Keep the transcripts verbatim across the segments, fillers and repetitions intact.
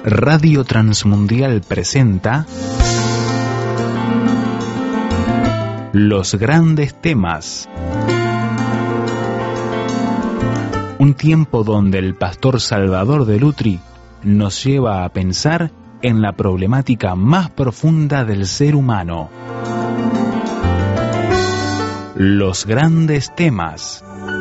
Radio Transmundial presenta Los Grandes Temas. Un tiempo donde el pastor Salvador de Lutri nos lleva a pensar en la problemática más profunda del ser humano. Los Grandes Temas.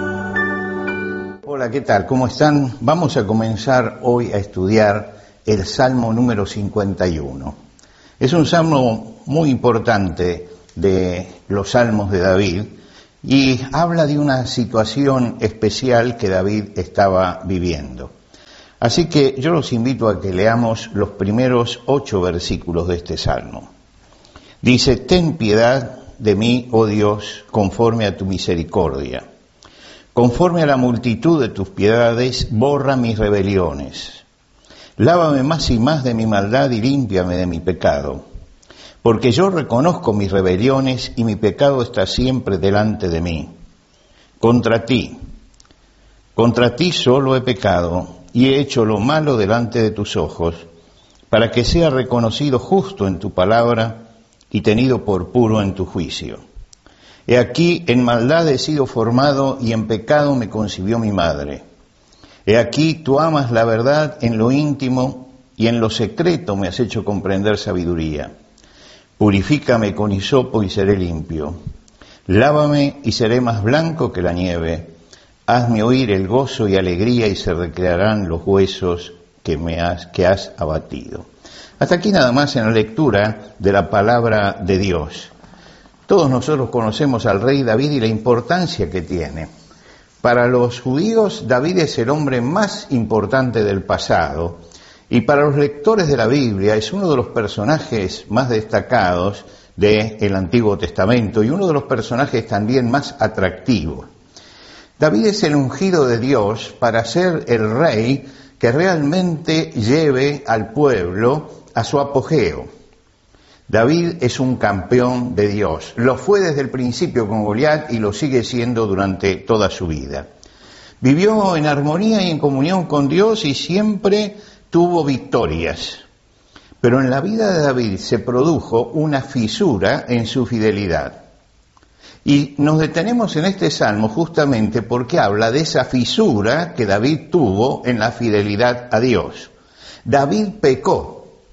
Hola, ¿qué tal? ¿Cómo están? Vamos a comenzar hoy a estudiar el Salmo número cincuenta y uno. Es un salmo muy importante de los salmos de David y habla de una situación especial que David estaba viviendo. Así que yo los invito a que leamos los primeros ocho versículos de este salmo. Dice: ten piedad de mí, oh Dios, conforme a tu misericordia. Conforme a la multitud de tus piedades, borra mis rebeliones. Lávame más y más de mi maldad y límpiame de mi pecado. Porque yo reconozco mis rebeliones y mi pecado está siempre delante de mí. Contra ti, contra ti solo he pecado y he hecho lo malo delante de tus ojos, para que sea reconocido justo en tu palabra y tenido por puro en tu juicio. He aquí, en maldad he sido formado y en pecado me concibió mi madre. He aquí, tú amas la verdad en lo íntimo y en lo secreto me has hecho comprender sabiduría. Purifícame con hisopo y seré limpio. Lávame y seré más blanco que la nieve. Hazme oír el gozo y alegría y se recrearán los huesos que me has, que has abatido. Hasta aquí nada más en la lectura de la palabra de Dios. Todos nosotros conocemos al rey David y la importancia que tiene. Para los judíos, David es el hombre más importante del pasado, y para los lectores de la Biblia es uno de los personajes más destacados del Antiguo Testamento y uno de los personajes también más atractivos. David es el ungido de Dios para ser el rey que realmente lleve al pueblo a su apogeo. David es un campeón de Dios. Lo fue desde el principio con Goliat y lo sigue siendo durante toda su vida. Vivió en armonía y en comunión con Dios y siempre tuvo victorias. Pero en la vida de David se produjo una fisura en su fidelidad. Y nos detenemos en este salmo justamente porque habla de esa fisura que David tuvo en la fidelidad a Dios. David pecó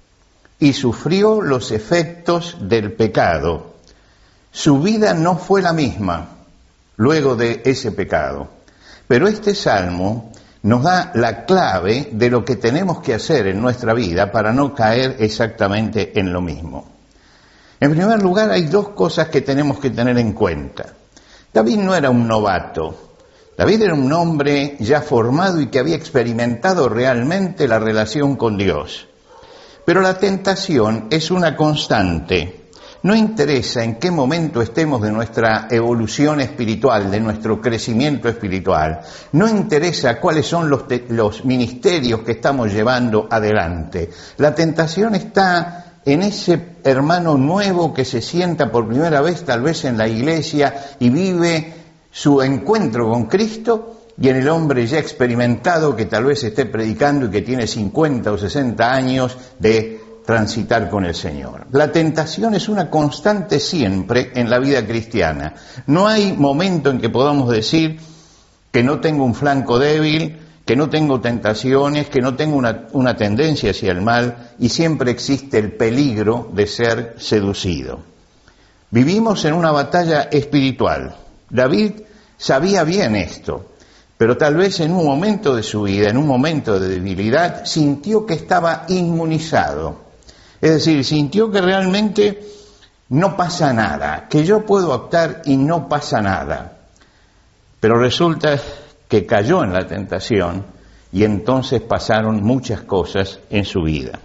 y sufrió los efectos del pecado. Su vida no fue la misma luego de ese pecado. Pero este salmo nos da la clave de lo que tenemos que hacer en nuestra vida para no caer exactamente en lo mismo. En primer lugar, hay dos cosas que tenemos que tener en cuenta. David no era un novato. David era un hombre ya formado y que había experimentado realmente la relación con Dios. Pero la tentación es una constante. No interesa en qué momento estemos de nuestra evolución espiritual, de nuestro crecimiento espiritual. No interesa cuáles son los, te- los ministerios que estamos llevando adelante. La tentación está en ese hermano nuevo que se sienta por primera vez tal vez en la iglesia y vive su encuentro con Cristo, y en el hombre ya experimentado que tal vez esté predicando y que tiene cincuenta o sesenta años de transitar con el Señor. La tentación es una constante siempre en la vida cristiana. No hay momento en que podamos decir que no tengo un flanco débil, que no tengo tentaciones, que no tengo una, una tendencia hacia el mal, y siempre existe el peligro de ser seducido. Vivimos en una batalla espiritual. David sabía bien esto. Pero tal vez en un momento de su vida, en un momento de debilidad, sintió que estaba inmunizado. Es decir, sintió que realmente no pasa nada, que yo puedo actuar y no pasa nada. Pero resulta que cayó en la tentación y entonces pasaron muchas cosas en su vida.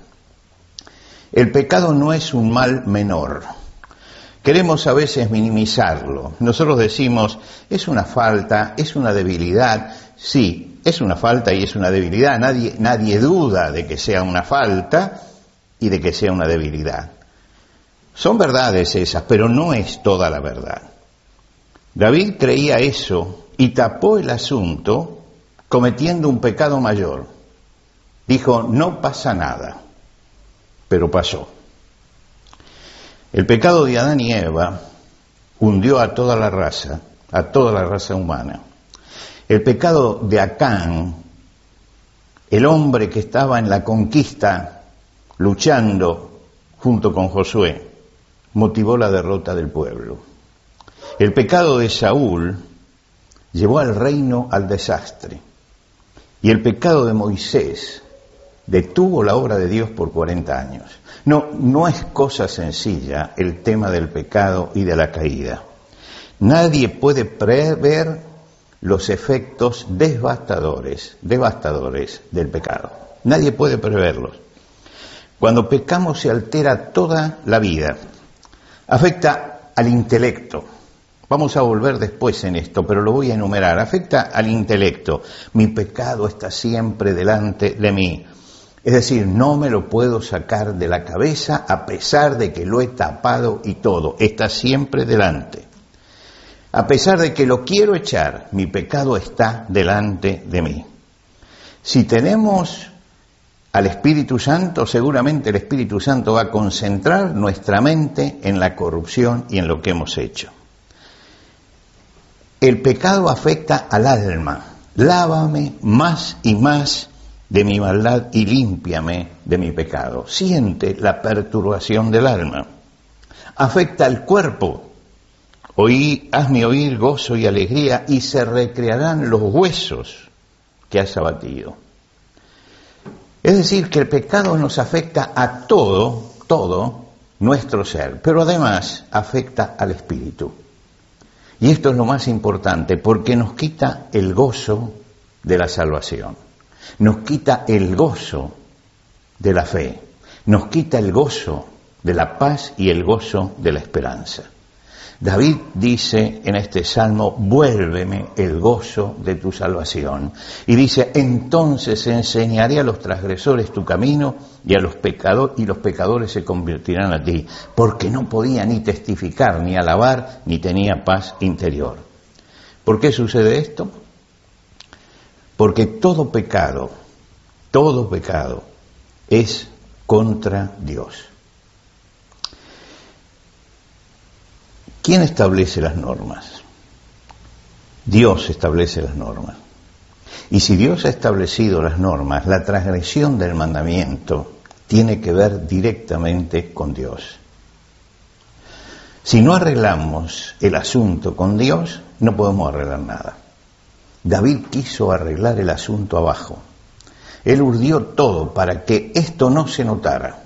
El pecado no es un mal menor. Queremos a veces minimizarlo. Nosotros decimos, es una falta, es una debilidad. Sí, es una falta y es una debilidad. Nadie, nadie duda de que sea una falta y de que sea una debilidad. Son verdades esas, pero no es toda la verdad. David creía eso y tapó el asunto cometiendo un pecado mayor. Dijo, no pasa nada, pero pasó. El pecado de Adán y Eva hundió a toda la raza, a toda la raza humana. El pecado de Acán, el hombre que estaba en la conquista luchando junto con Josué, motivó la derrota del pueblo. El pecado de Saúl llevó al reino al desastre. Y el pecado de Moisés detuvo la obra de Dios por cuarenta años. No, no es cosa sencilla el tema del pecado y de la caída. Nadie puede prever los efectos devastadores, devastadores del pecado. Nadie puede preverlos. Cuando pecamos se altera toda la vida. Afecta al intelecto. Vamos a volver después en esto, pero lo voy a enumerar. Afecta al intelecto. Mi pecado está siempre delante de mí. Es decir, no me lo puedo sacar de la cabeza a pesar de que lo he tapado y todo. Está siempre delante. A pesar de que lo quiero echar, mi pecado está delante de mí. Si tenemos al Espíritu Santo, seguramente el Espíritu Santo va a concentrar nuestra mente en la corrupción y en lo que hemos hecho. El pecado afecta al alma. Lávame más y más de mi maldad y límpiame de mi pecado. Siente la perturbación del alma. Afecta al cuerpo. Oí, hazme oír gozo y alegría, y se recrearán los huesos que has abatido. Es decir, que el pecado nos afecta a todo, todo nuestro ser, pero además afecta al espíritu. Y esto es lo más importante, porque nos quita el gozo de la salvación, nos quita el gozo de la fe, nos quita el gozo de la paz y el gozo de la esperanza. David dice en este salmo, vuélveme el gozo de tu salvación. Y dice, entonces enseñaré a los transgresores tu camino y a los pecadores, y los pecadores se convertirán a ti, porque no podía ni testificar, ni alabar, ni tenía paz interior. ¿Por qué sucede esto? Porque todo pecado, todo pecado es contra Dios. ¿Quién establece las normas? Dios establece las normas. Y si Dios ha establecido las normas, la transgresión del mandamiento tiene que ver directamente con Dios. Si no arreglamos el asunto con Dios, no podemos arreglar nada. David quiso arreglar el asunto abajo. Él urdió todo para que esto no se notara.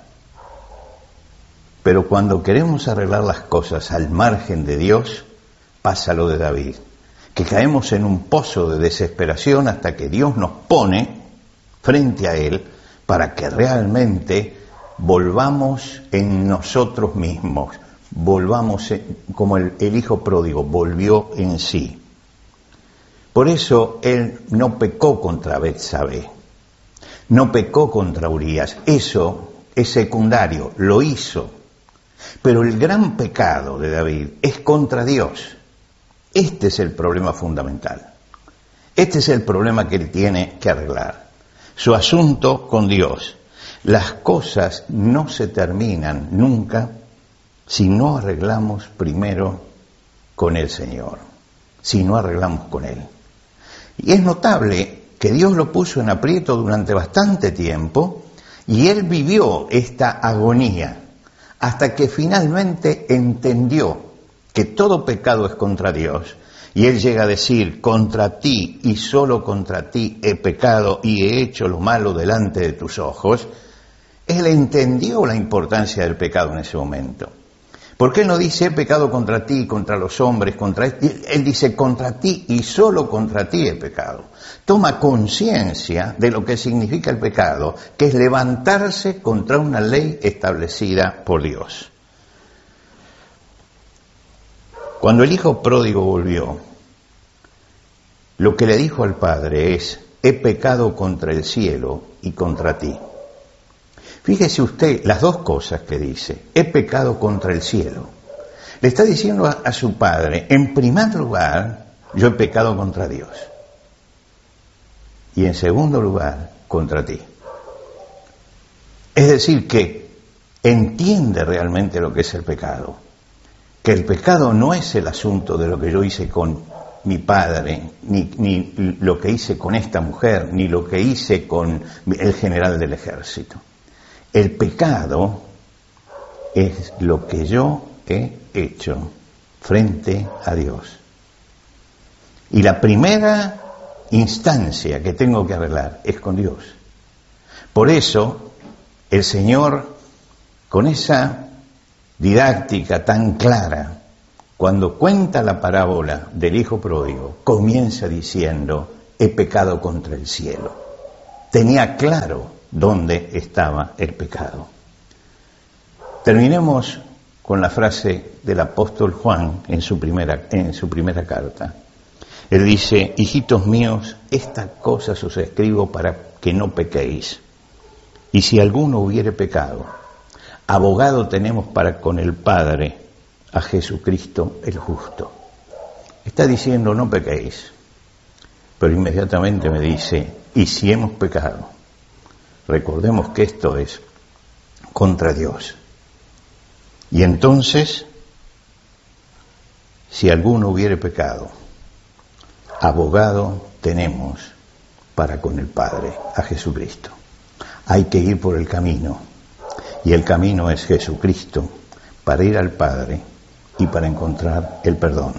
Pero cuando queremos arreglar las cosas al margen de Dios, pasa lo de David, que caemos en un pozo de desesperación hasta que Dios nos pone frente a Él para que realmente volvamos en nosotros mismos, volvamos en, como el, el hijo pródigo volvió en sí. Por eso Él no pecó contra Betsabé, no pecó contra Urías, eso es secundario, lo hizo. Pero el gran pecado de David es contra Dios. Este es el problema fundamental. Este es el problema que él tiene que arreglar. Su asunto con Dios. Las cosas no se terminan nunca si no arreglamos primero con el Señor. Si no arreglamos con Él. Y es notable que Dios lo puso en aprieto durante bastante tiempo y él vivió esta agonía. Hasta que finalmente entendió que todo pecado es contra Dios. Y él llega a decir, contra ti y solo contra ti he pecado y he hecho lo malo delante de tus ojos. Él entendió la importancia del pecado en ese momento. Porque él no dice, he pecado contra ti, contra los hombres, contra... Él dice, contra ti y solo contra ti he pecado. Toma conciencia de lo que significa el pecado, que es levantarse contra una ley establecida por Dios. Cuando el hijo pródigo volvió, lo que le dijo al padre es, he pecado contra el cielo y contra ti. Fíjese usted las dos cosas que dice, he pecado contra el cielo. Le está diciendo a, a su padre, en primer lugar, yo he pecado contra Dios. Y en segundo lugar, contra ti. Es decir, que entiende realmente lo que es el pecado. Que el pecado no es el asunto de lo que yo hice con mi padre, ni, ni lo que hice con esta mujer, ni lo que hice con el general del ejército. El pecado es lo que yo he hecho frente a Dios. Y la primera instancia que tengo que arreglar es con Dios. Por eso, el Señor, con esa didáctica tan clara, cuando cuenta la parábola del hijo pródigo, comienza diciendo, he pecado contra el cielo. Tenía claro dónde estaba el pecado. Terminemos con la frase del apóstol Juan en su primera, en su primera carta. Él dice, hijitos míos, estas cosas os escribo para que no pequéis. Y si alguno hubiere pecado, abogado tenemos para con el Padre, a Jesucristo el justo. Está diciendo, no pequéis. Pero inmediatamente me dice, y si hemos pecado, recordemos que esto es contra Dios. Y entonces, si alguno hubiere pecado, abogado tenemos para con el Padre, a Jesucristo. Hay que ir por el camino, y el camino es Jesucristo, para ir al Padre y para encontrar el perdón.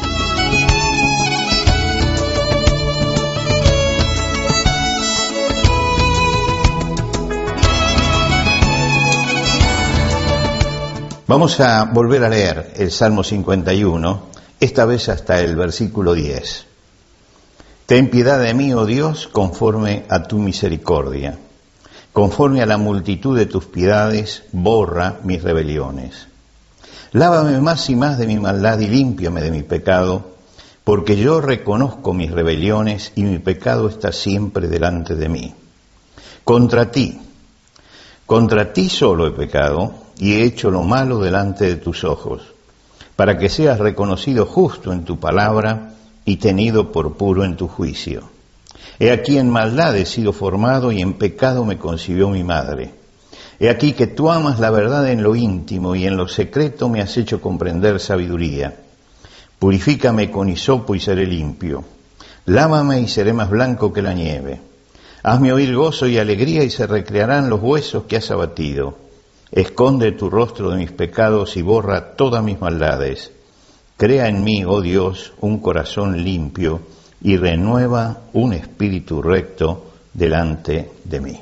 Vamos a volver a leer el Salmo cincuenta y uno, esta vez hasta el versículo diez. Ten piedad de mí, oh Dios, conforme a tu misericordia. Conforme a la multitud de tus piedades, borra mis rebeliones. Lávame más y más de mi maldad y límpiame de mi pecado, porque yo reconozco mis rebeliones y mi pecado está siempre delante de mí. Contra ti, contra ti solo he pecado, y he hecho lo malo delante de tus ojos, para que seas reconocido justo en tu palabra y tenido por puro en tu juicio. He aquí en maldad he sido formado y en pecado me concibió mi madre. He aquí que tú amas la verdad en lo íntimo y en lo secreto me has hecho comprender sabiduría. Purifícame con hisopo y seré limpio. Lávame y seré más blanco que la nieve. Hazme oír gozo y alegría y se recrearán los huesos que has abatido. Esconde tu rostro de mis pecados y borra todas mis maldades. Crea en mí, oh Dios, un corazón limpio y renueva un espíritu recto delante de mí.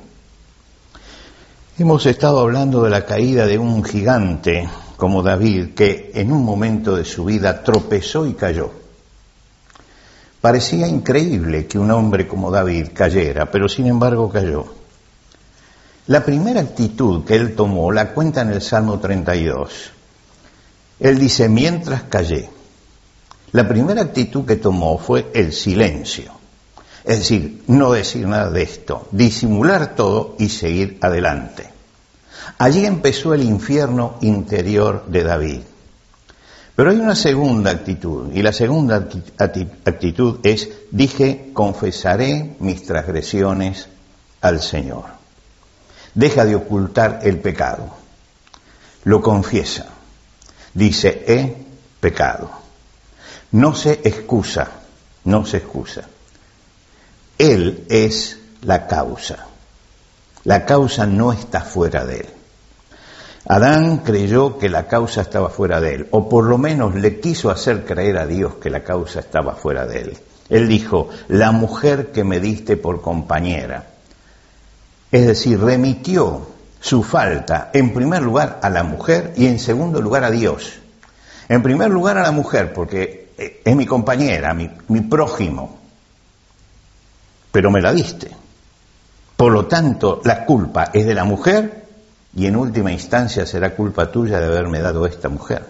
Hemos estado hablando de la caída de un gigante como David, que en un momento de su vida tropezó y cayó. Parecía increíble que un hombre como David cayera, pero sin embargo cayó. La primera actitud que él tomó la cuenta en el Salmo treinta y dos. Él dice, mientras callé. La primera actitud que tomó fue el silencio. Es decir, no decir nada de esto, disimular todo y seguir adelante. Allí empezó el infierno interior de David. Pero hay una segunda actitud, y la segunda actitud es, dije, confesaré mis transgresiones al Señor. Deja de ocultar el pecado, lo confiesa, dice, he pecado. No se excusa, no se excusa. Él es la causa. La causa no está fuera de él. Adán creyó que la causa estaba fuera de él, o por lo menos le quiso hacer creer a Dios que la causa estaba fuera de él. Él dijo, la mujer que me diste por compañera. Es decir, remitió su falta en primer lugar a la mujer y en segundo lugar a Dios. En primer lugar a la mujer, porque es mi compañera, mi, mi prójimo, pero me la diste. Por lo tanto, la culpa es de la mujer y en última instancia será culpa tuya de haberme dado esta mujer.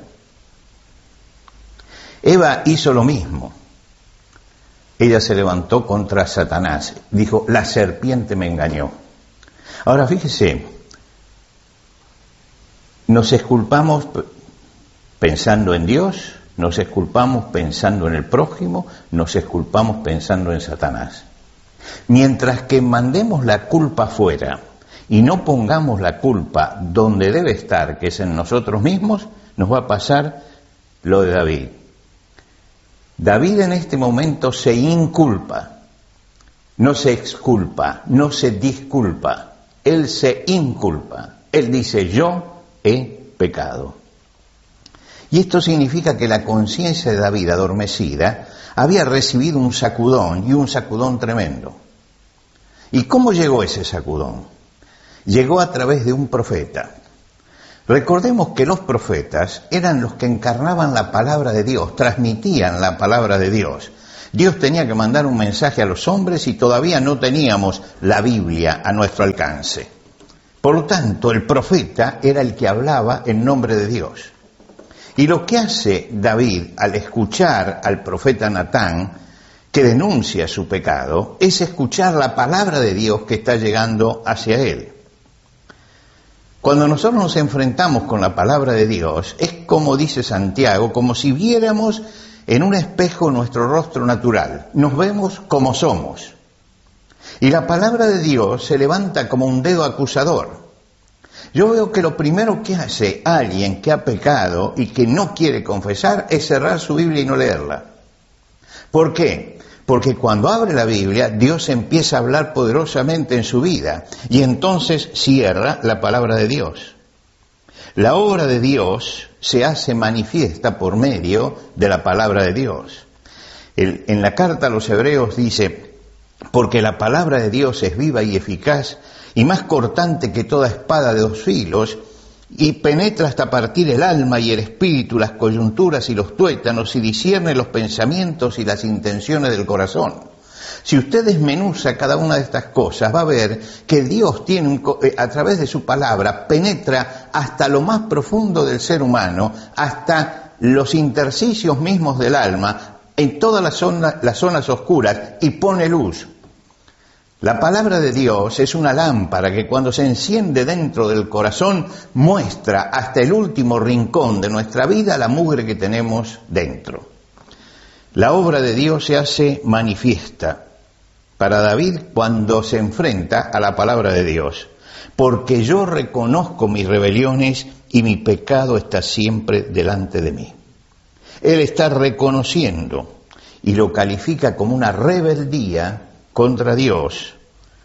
Eva hizo lo mismo. Ella se levantó contra Satanás. Dijo, la serpiente me engañó. Ahora fíjese, nos exculpamos pensando en Dios, nos exculpamos pensando en el prójimo, nos exculpamos pensando en Satanás. Mientras que mandemos la culpa fuera, y no pongamos la culpa donde debe estar, que es en nosotros mismos, nos va a pasar lo de David. David en este momento se inculpa, no se exculpa, no se disculpa, él se inculpa. Él dice, yo he pecado. Y esto significa que la conciencia de David adormecida había recibido un sacudón, y un sacudón tremendo. ¿Y cómo llegó ese sacudón? Llegó a través de un profeta. Recordemos que los profetas eran los que encarnaban la palabra de Dios, transmitían la palabra de Dios. Dios tenía que mandar un mensaje a los hombres y todavía no teníamos la Biblia a nuestro alcance. Por lo tanto, el profeta era el que hablaba en nombre de Dios. Y lo que hace David al escuchar al profeta Natán, que denuncia su pecado, es escuchar la palabra de Dios que está llegando hacia él. Cuando nosotros nos enfrentamos con la palabra de Dios, es como dice Santiago, como si viéramos en un espejo nuestro rostro natural. Nos vemos como somos. Y la palabra de Dios se levanta como un dedo acusador. Yo veo que lo primero que hace alguien que ha pecado y que no quiere confesar es cerrar su Biblia y no leerla. ¿Por qué? Porque cuando abre la Biblia, Dios empieza a hablar poderosamente en su vida y entonces cierra la palabra de Dios. La obra de Dios se hace manifiesta por medio de la palabra de Dios. El, en la carta a los Hebreos dice, porque la palabra de Dios es viva y eficaz y más cortante que toda espada de dos filos, y penetra hasta partir el alma y el espíritu, las coyunturas y los tuétanos, y discierne los pensamientos y las intenciones del corazón. Si usted desmenuza cada una de estas cosas, va a ver que Dios tiene, un, a través de su palabra, penetra hasta lo más profundo del ser humano, hasta los intersticios mismos del alma, en todas las zonas, las zonas oscuras, y pone luz. La palabra de Dios es una lámpara que cuando se enciende dentro del corazón muestra hasta el último rincón de nuestra vida la mugre que tenemos dentro. La obra de Dios se hace manifiesta para David cuando se enfrenta a la palabra de Dios. Porque yo reconozco mis rebeliones y mi pecado está siempre delante de mí. Él está reconociendo y lo califica como una rebeldía contra Dios,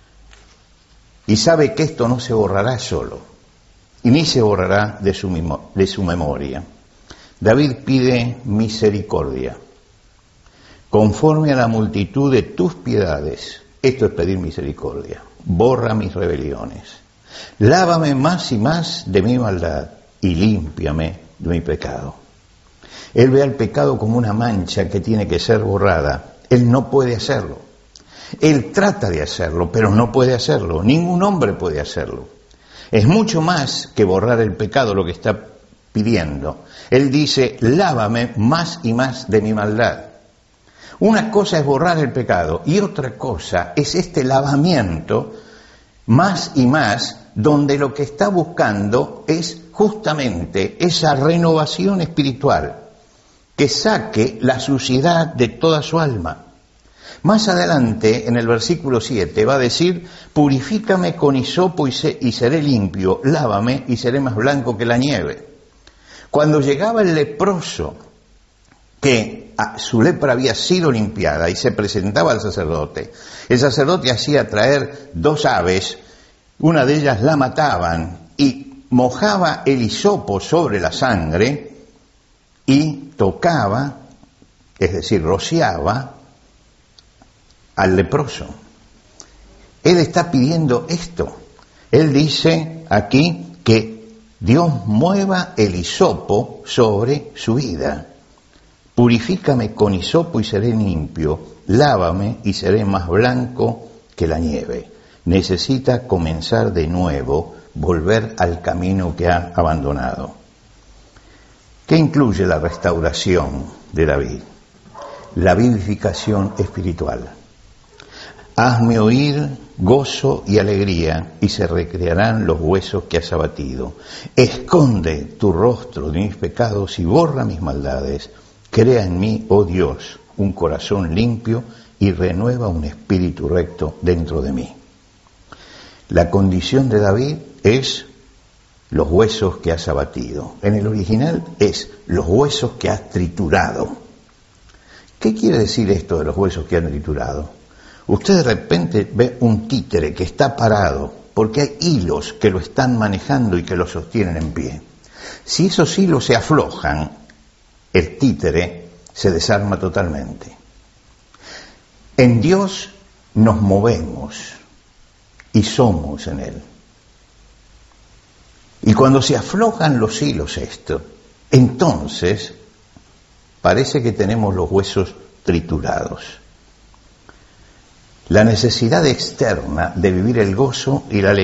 y sabe que esto no se borrará solo, y ni se borrará de su, de su memoria. David pide misericordia, conforme a la multitud de tus piedades. Esto es pedir misericordia. Borra mis rebeliones, lávame más y más de mi maldad, y límpiame de mi pecado. Él ve al pecado como una mancha que tiene que ser borrada. Él no puede hacerlo. Él trata de hacerlo, pero no puede hacerlo. Ningún hombre puede hacerlo. Es mucho más que borrar el pecado lo que está pidiendo. Él dice, lávame más y más de mi maldad. Una cosa es borrar el pecado y otra cosa es este lavamiento más y más, donde lo que está buscando es justamente esa renovación espiritual que saque la suciedad de toda su alma. Más adelante, en el versículo siete, va a decir, purifícame con hisopo y, se, y seré limpio, lávame y seré más blanco que la nieve. Cuando llegaba el leproso, que a, su lepra había sido limpiada y se presentaba al sacerdote, el sacerdote hacía traer dos aves, una de ellas la mataban y mojaba el hisopo sobre la sangre y tocaba, es decir, rociaba al leproso. Él está pidiendo esto. Él dice aquí que Dios mueva el hisopo sobre su vida. Purifícame con hisopo y seré limpio, lávame y seré más blanco que la nieve. Necesita comenzar de nuevo, volver al camino que ha abandonado. ¿Qué incluye la restauración de David? La vivificación espiritual. Hazme oír gozo y alegría, y se recrearán los huesos que has abatido. Esconde tu rostro de mis pecados y borra mis maldades. Crea en mí, oh Dios, un corazón limpio y renueva un espíritu recto dentro de mí. La condición de David es los huesos que has abatido. En el original es los huesos que has triturado. ¿Qué quiere decir esto de los huesos que han triturado? Usted de repente ve un títere que está parado porque hay hilos que lo están manejando y que lo sostienen en pie. Si esos hilos se aflojan, el títere se desarma totalmente. En Dios nos movemos y somos en Él. Y cuando se aflojan los hilos esto, entonces parece que tenemos los huesos triturados. La necesidad externa de vivir el gozo y la alegría